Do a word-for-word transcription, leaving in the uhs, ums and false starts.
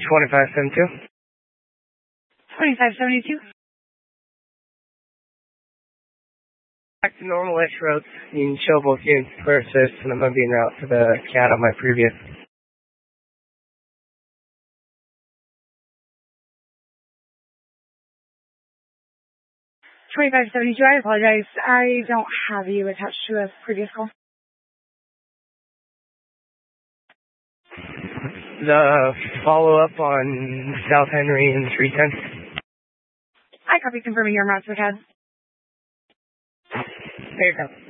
twenty-five seventy-two. twenty-five seventy-two. Back to normal-ish roads. You can show both units for assist, and I'm going to be en route to the cat on my previous. twenty-five seventy-two, I apologize. I don't have you attached to a previous call. The follow-up on South Henry and three ten. I copy confirming your route to the C A D. There you go.